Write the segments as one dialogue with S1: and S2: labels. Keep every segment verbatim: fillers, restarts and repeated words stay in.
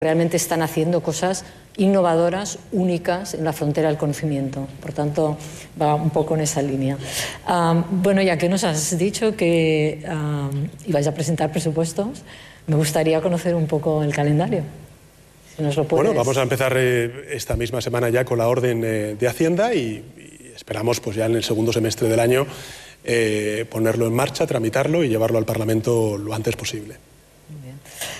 S1: realmente están haciendo cosas innovadoras, únicas en la frontera del conocimiento. Por tanto, va un poco en esa línea. Um, bueno, ya que nos has dicho que um, ibais a presentar presupuestos, me gustaría conocer un poco el calendario. Si nos lo puedes...
S2: Bueno, vamos a empezar eh, esta misma semana ya con la orden eh, de Hacienda y, y esperamos pues ya en el segundo semestre del año eh, ponerlo en marcha, tramitarlo y llevarlo al Parlamento lo antes posible.
S1: Bien.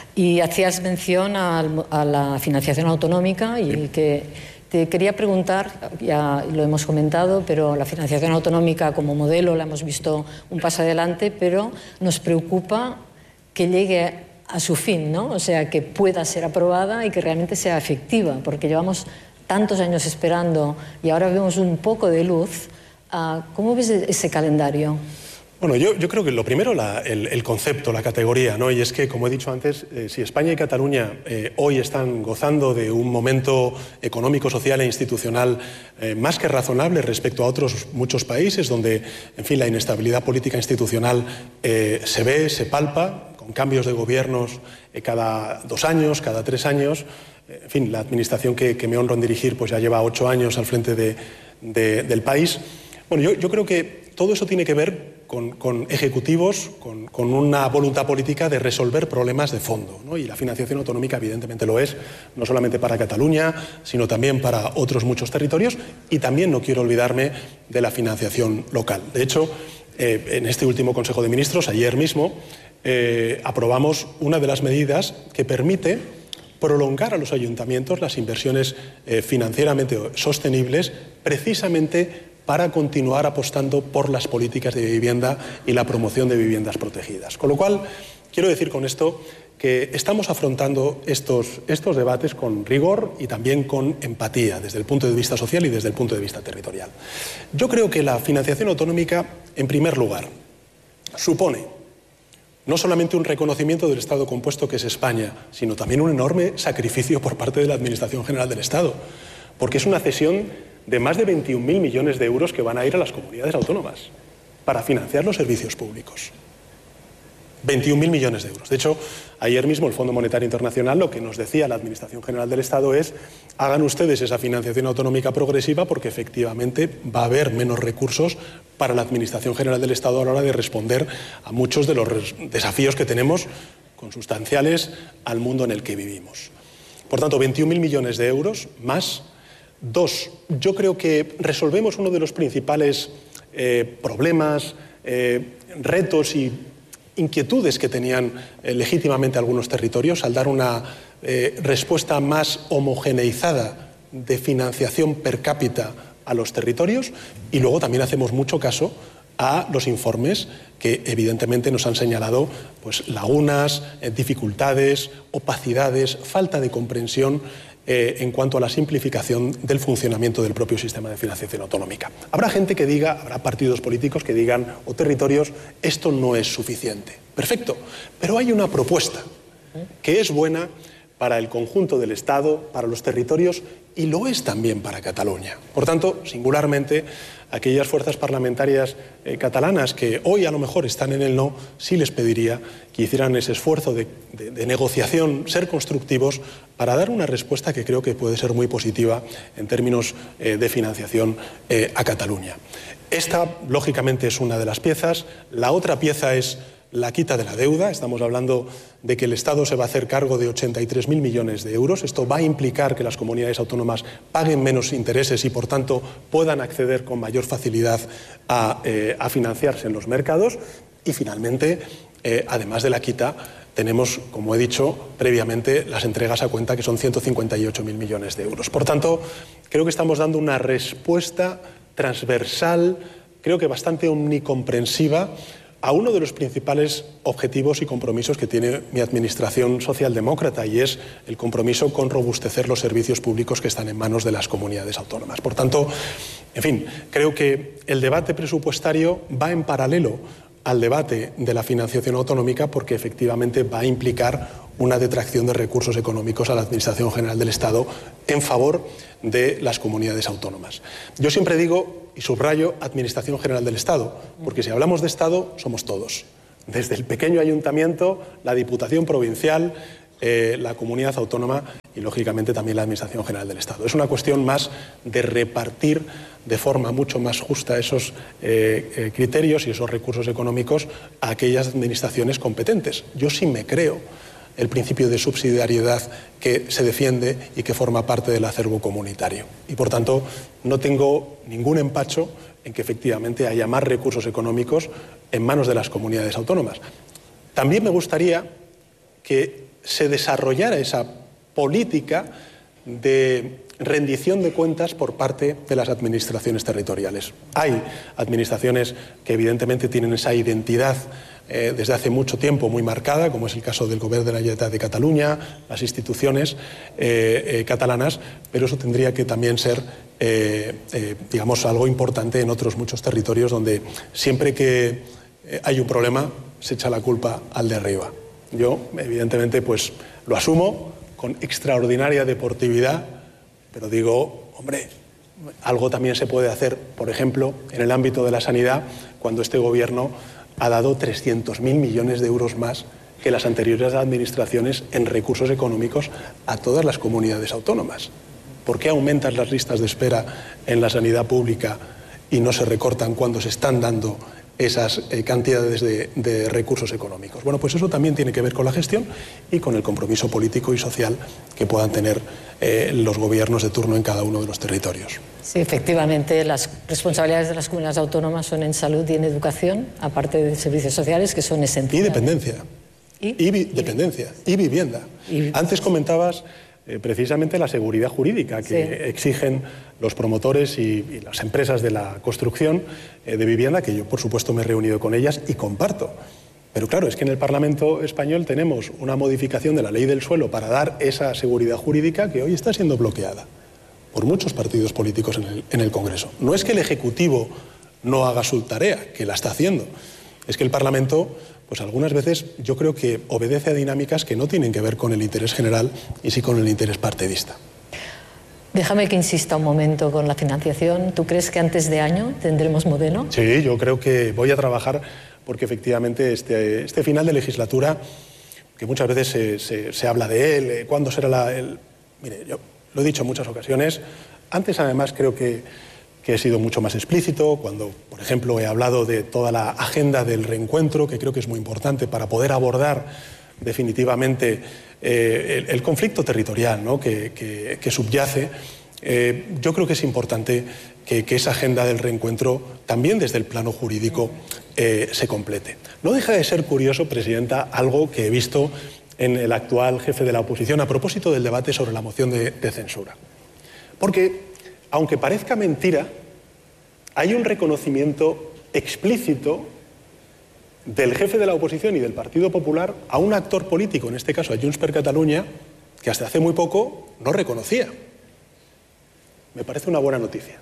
S1: Y hacías mención al, a la financiación autonómica y sí. que te quería preguntar, ya lo hemos comentado, pero la financiación autonómica como modelo la hemos visto un paso adelante, pero nos preocupa que llegue a su fin, ¿no? O sea, que pueda ser aprobada y que realmente sea efectiva, porque llevamos tantos años esperando y ahora vemos un poco de luz. ¿Cómo ves ese calendario?
S2: Bueno, yo, yo creo que lo primero, la, el, el concepto, la categoría, ¿no? Y es que, como he dicho antes, eh, si España y Cataluña eh, hoy están gozando de un momento económico, social e institucional eh, más que razonable respecto a otros muchos países donde, en fin, la inestabilidad política institucional eh, se ve, se palpa, con cambios de gobiernos eh, cada dos años, cada tres años. En fin, la administración que, que me honro en dirigir pues ya lleva ocho años al frente de, de, del país. Bueno, yo, yo creo que todo eso tiene que ver con, con ejecutivos, con, con una voluntad política de resolver problemas de fondo, ¿no? Y la financiación autonómica evidentemente lo es, no solamente para Cataluña, sino también para otros muchos territorios, y también no quiero olvidarme de la financiación local. De hecho, eh, en este último Consejo de Ministros, ayer mismo, eh, aprobamos una de las medidas que permite prolongar a los ayuntamientos las inversiones eh, financieramente sostenibles, precisamente para continuar apostando por las políticas de vivienda y la promoción de viviendas protegidas. Con lo cual, quiero decir con esto que estamos afrontando estos, estos debates con rigor y también con empatía, desde el punto de vista social y desde el punto de vista territorial. Yo creo que la financiación autonómica, en primer lugar, supone no solamente un reconocimiento del Estado compuesto que es España, sino también un enorme sacrificio por parte de la Administración General del Estado, porque es una cesión de más de veintiún mil millones de euros que van a ir a las comunidades autónomas para financiar los servicios públicos. veintiún mil millones de euros. De hecho, ayer mismo el Fondo Monetario Internacional lo que nos decía la Administración General del Estado es: hagan ustedes esa financiación autonómica progresiva porque efectivamente va a haber menos recursos para la Administración General del Estado a la hora de responder a muchos de los desafíos que tenemos consustanciales al mundo en el que vivimos. Por tanto, veintiún mil millones de euros más. Dos, yo creo que resolvemos uno de los principales eh, problemas, eh, retos y inquietudes que tenían eh, legítimamente algunos territorios al dar una eh, respuesta más homogeneizada de financiación per cápita a los territorios, y luego también hacemos mucho caso a los informes que evidentemente nos han señalado pues, lagunas, eh, dificultades, opacidades, falta de comprensión Eh, en cuanto a la simplificación del funcionamiento del propio sistema de financiación autonómica. Habrá gente que diga, habrá partidos políticos que digan, o territorios, esto no es suficiente. Perfecto, pero hay una propuesta que es buena para el conjunto del Estado, para los territorios, y lo es también para Cataluña. Por tanto, singularmente, aquellas fuerzas parlamentarias eh, catalanas que hoy a lo mejor están en el no, sí les pediría que hicieran ese esfuerzo de, de, de negociación, ser constructivos, para dar una respuesta que creo que puede ser muy positiva en términos eh, de financiación eh, a Cataluña. Esta, lógicamente, es una de las piezas. La otra pieza es la quita de la deuda. Estamos hablando de que el Estado se va a hacer cargo de ochenta y tres mil millones de euros. Esto va a implicar que las comunidades autónomas paguen menos intereses y, por tanto, puedan acceder con mayor facilidad a, eh, a financiarse en los mercados. Y, finalmente, eh, además de la quita, tenemos, como he dicho previamente, las entregas a cuenta, que son ciento cincuenta y ocho mil millones de euros. Por tanto, creo que estamos dando una respuesta transversal, creo que bastante omnicomprensiva, a uno de los principales objetivos y compromisos que tiene mi administración socialdemócrata, y es el compromiso con robustecer los servicios públicos que están en manos de las comunidades autónomas. Por tanto, en fin, creo que el debate presupuestario va en paralelo al debate de la financiación autonómica, porque efectivamente va a implicar una detracción de recursos económicos a la Administración General del Estado en favor de las comunidades autónomas. Yo siempre digo, y subrayo, Administración General del Estado, porque si hablamos de Estado somos todos, desde el pequeño ayuntamiento, la Diputación Provincial, eh, la comunidad autónoma y, lógicamente, también la Administración General del Estado. Es una cuestión más de repartir de forma mucho más justa esos eh, eh, criterios y esos recursos económicos a aquellas administraciones competentes. Yo sí me creo el principio de subsidiariedad que se defiende y que forma parte del acervo comunitario. Y, por tanto, no tengo ningún empacho en que efectivamente haya más recursos económicos en manos de las comunidades autónomas. También me gustaría que se desarrollara esa política de rendición de cuentas por parte de las administraciones territoriales. Hay administraciones que evidentemente tienen esa identidad eh, desde hace mucho tiempo muy marcada, como es el caso del Govern de la Generalitat de Cataluña, las instituciones eh, eh, catalanas, pero eso tendría que también ser eh, eh, digamos, algo importante en otros muchos territorios donde siempre que eh, hay un problema se echa la culpa al de arriba. Yo, evidentemente, pues lo asumo con extraordinaria deportividad, pero digo, hombre, algo también se puede hacer, por ejemplo, en el ámbito de la sanidad, cuando este gobierno ha dado trescientos mil millones de euros más que las anteriores administraciones en recursos económicos a todas las comunidades autónomas. ¿Por qué aumentan las listas de espera en la sanidad pública y no se recortan cuando se están dando esas eh, cantidades de, de recursos económicos? Bueno, pues eso también tiene que ver con la gestión y con el compromiso político y social que puedan tener eh, los gobiernos de turno en cada uno de los territorios.
S1: Sí, efectivamente, las responsabilidades de las comunidades autónomas son en salud y en educación, aparte de servicios sociales, que son esenciales.
S2: Y dependencia. Y, y vi, dependencia. Y vivienda. Y... Antes comentabas eh, precisamente la seguridad jurídica que sí. exigen los promotores y, y las empresas de la construcción eh, de vivienda, que yo, por supuesto, me he reunido con ellas y comparto. Pero claro, es que en el Parlamento español tenemos una modificación de la ley del suelo para dar esa seguridad jurídica que hoy está siendo bloqueada por muchos partidos políticos en el, en el Congreso. No es que el Ejecutivo no haga su tarea, que la está haciendo. Es que el Parlamento, pues algunas veces yo creo que obedece a dinámicas que no tienen que ver con el interés general y sí con el interés partidista.
S1: Déjame que insista un momento con la financiación. ¿Tú crees que antes de año tendremos modelo?
S2: Sí, yo creo que voy a trabajar porque efectivamente este, este final de legislatura, que muchas veces se, se, se habla de él, ¿cuándo será la, el...? Mire, yo lo he dicho en muchas ocasiones. Antes, además, creo que, que he sido mucho más explícito cuando, por ejemplo, he hablado de toda la agenda del reencuentro, que creo que es muy importante para poder abordar definitivamente eh, el, el conflicto territorial, ¿no? que, que, que subyace. Eh, yo creo que es importante que, que esa agenda del reencuentro, también desde el plano jurídico, eh, se complete. No deja de ser curioso, Presidenta, algo que he visto en el actual jefe de la oposición a propósito del debate sobre la moción de, de censura. Porque, aunque parezca mentira, hay un reconocimiento explícito del jefe de la oposición y del Partido Popular a un actor político, en este caso a Junts per Catalunya, que hasta hace muy poco no reconocía. Me parece una buena noticia.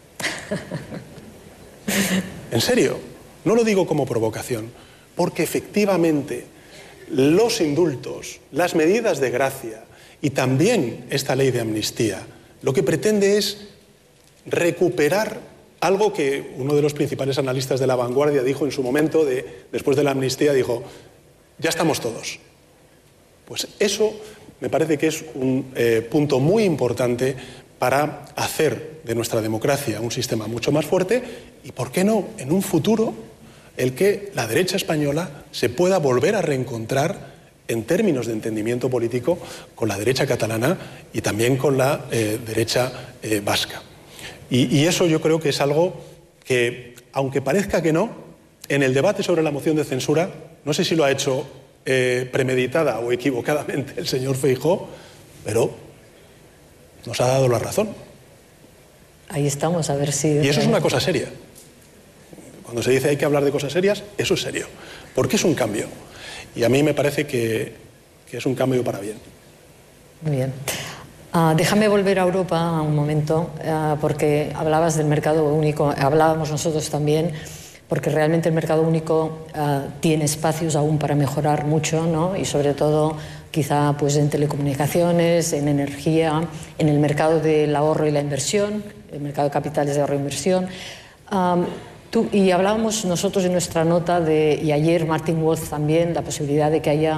S2: En serio, no lo digo como provocación, porque efectivamente los indultos, las medidas de gracia y también esta ley de amnistía, lo que pretende es recuperar algo que uno de los principales analistas de La Vanguardia dijo en su momento, de, después de la amnistía, dijo, ya estamos todos. Pues eso me parece que es un eh, punto muy importante para hacer de nuestra democracia un sistema mucho más fuerte y, ¿por qué no?, en un futuro, el que la derecha española se pueda volver a reencontrar en términos de entendimiento político con la derecha catalana y también con la eh, derecha eh, vasca. Y, y eso yo creo que es algo que, aunque parezca que no, en el debate sobre la moción de censura, no sé si lo ha hecho eh, premeditada o equivocadamente el señor Feijóo, pero nos ha dado la razón.
S1: Ahí estamos, a ver si...
S2: Y eso es una cosa seria. Cuando se dice hay que hablar de cosas serias, eso es serio, porque es un cambio. Y a mí me parece que, que es un cambio para bien.
S1: Muy bien. Uh, déjame volver a Europa un momento, uh, porque hablabas del mercado único, hablábamos nosotros también, porque realmente el mercado único uh, tiene espacios aún para mejorar mucho, ¿no? Y sobre todo quizá pues en telecomunicaciones, en energía, en el mercado del ahorro y la inversión, el mercado de capitales de ahorro e inversión. Um, tú, y hablábamos nosotros en nuestra nota de, y ayer Martin Wolf también, la posibilidad de que haya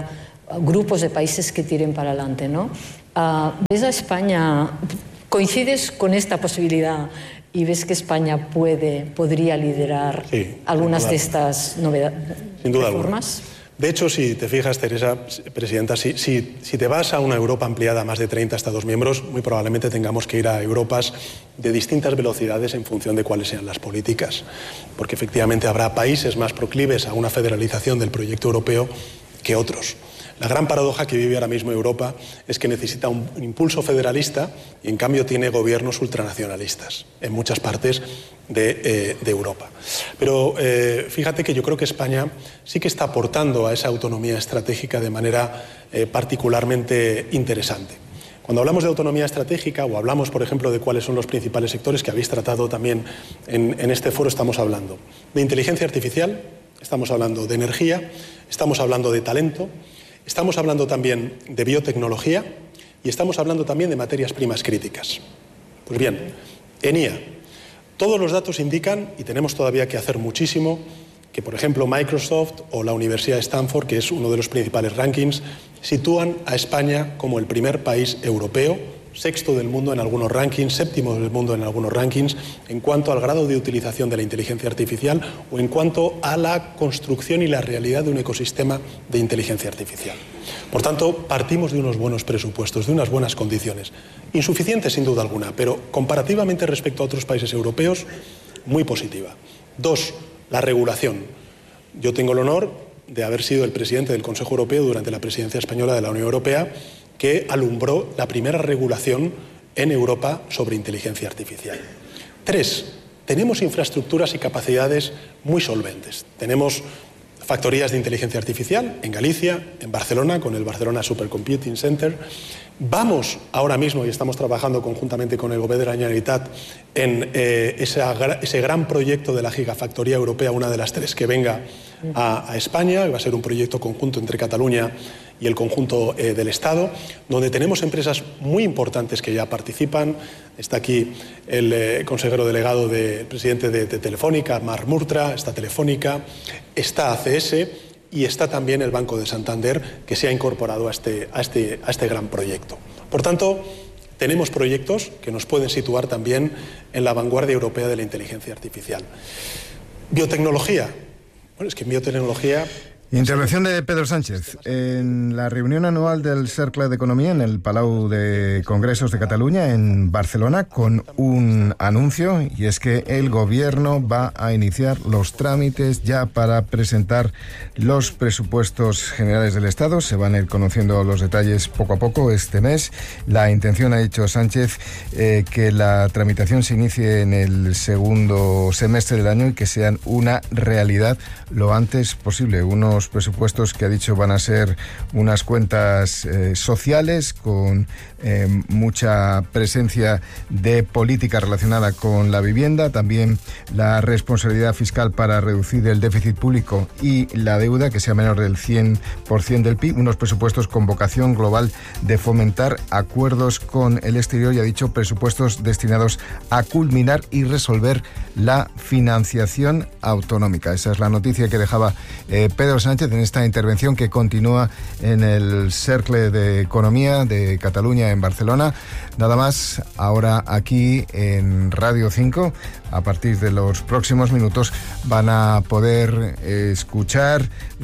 S1: grupos de países que tiren para adelante, ¿no? Uh, ¿Ves a España, coincides con esta posibilidad y ves que España puede, podría liderar sí, algunas de estas novedades,
S2: sin duda
S1: reformas?
S2: Alguna. De hecho, si te fijas, Teresa, Presidenta, si, si, si te vas a una Europa ampliada a más de treinta Estados miembros, muy probablemente tengamos que ir a Europas de distintas velocidades en función de cuáles sean las políticas, porque efectivamente habrá países más proclives a una federalización del proyecto europeo que otros. La gran paradoja que vive ahora mismo Europa es que necesita un, un impulso federalista y en cambio tiene gobiernos ultranacionalistas en muchas partes de, eh, de Europa. Pero eh, fíjate que yo creo que España sí que está aportando a esa autonomía estratégica de manera eh, particularmente interesante. Cuando hablamos de autonomía estratégica o hablamos, por ejemplo, de cuáles son los principales sectores que habéis tratado también en, en este foro, estamos hablando de inteligencia artificial, estamos hablando de energía, estamos hablando de talento, estamos hablando también de biotecnología y estamos hablando también de materias primas críticas. Pues bien, en I A, todos los datos indican, y tenemos todavía que hacer muchísimo, que por ejemplo Microsoft o la Universidad de Stanford, que es uno de los principales rankings, sitúan a España como el primer país europeo, sexto del mundo en algunos rankings, séptimo del mundo en algunos rankings, en cuanto al grado de utilización de la inteligencia artificial o en cuanto a la construcción y la realidad de un ecosistema de inteligencia artificial. Por tanto, partimos de unos buenos presupuestos, de unas buenas condiciones. Insuficientes sin duda alguna, pero comparativamente respecto a otros países europeos, muy positiva. Dos, la regulación. Yo tengo el honor de haber sido el presidente del Consejo Europeo durante la presidencia española de la Unión Europea, que alumbró la primera regulación en Europa sobre inteligencia artificial. Tres, tenemos infraestructuras y capacidades muy solventes. Tenemos factorías de inteligencia artificial en Galicia, en Barcelona, con el Barcelona Supercomputing Center. Vamos ahora mismo, y estamos trabajando conjuntamente con el Gobierno de la Generalitat, en eh, esa, ese gran proyecto de la Gigafactoría Europea, una de las tres que venga a, a España, va a ser un proyecto conjunto entre Cataluña y el conjunto eh, del Estado, donde tenemos empresas muy importantes que ya participan. Está aquí el eh, consejero delegado del de, presidente de, de Telefónica, Marc Murtra, está Telefónica, está A C S y está también el Banco de Santander, que se ha incorporado a este, a este, a este gran proyecto. Por tanto, tenemos proyectos que nos pueden situar también en la vanguardia europea de la inteligencia artificial. Biotecnología. Bueno, es que en biotecnología...
S3: Intervención de Pedro Sánchez. En la reunión anual del Cercle de Economía en el Palau de Congresos de Cataluña, en Barcelona, con un anuncio, y es que el Gobierno va a iniciar los trámites ya para presentar los presupuestos generales del Estado. Se van a ir conociendo los detalles poco a poco este mes. La intención, ha dicho Sánchez, eh, que la tramitación se inicie en el segundo semestre del año y que sean una realidad lo antes posible. Uno presupuestos que ha dicho van a ser unas cuentas eh, sociales con eh, mucha presencia de política relacionada con la vivienda, también la responsabilidad fiscal para reducir el déficit público y la deuda que sea menor del cien por ciento del P I B, unos presupuestos con vocación global de fomentar acuerdos con el exterior y ha dicho presupuestos destinados a culminar y resolver la financiación autonómica. Esa es la noticia que dejaba eh, Pedro Sánchez en esta intervención que continúa en el Cercle de Economía de Cataluña en Barcelona. Nada más, ahora aquí en Radio cinco, a partir de los próximos minutos van a poder escuchar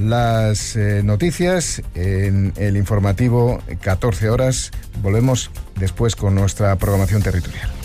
S3: las eh, noticias en el informativo catorce horas. Volvemos después con nuestra programación territorial.